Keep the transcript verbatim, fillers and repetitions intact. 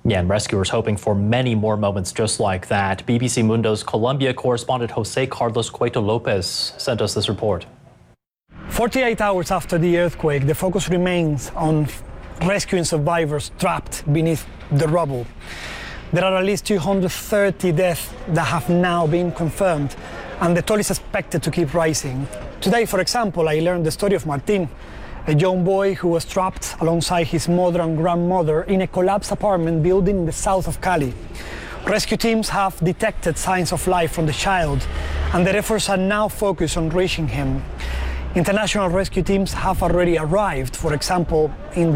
Yeah, and rescuers hoping for many more moments just like that. B B C Mundo's Colombia correspondent Jose Carlos Cueto Lopez sent us this report. forty-eight hours after the earthquake, the focus remains on rescuing survivors trapped beneath the rubble. There are at least two hundred thirty deaths that have now been confirmed, and the toll is expected to keep rising. Today, for example, I learned the story of Martin, a young boy who was trapped alongside his mother and grandmother in a collapsed apartment building in the south of Cali. Rescue teams have detected signs of life from the child, and their efforts are now focused on reaching him. International rescue teams have already arrived, for example, in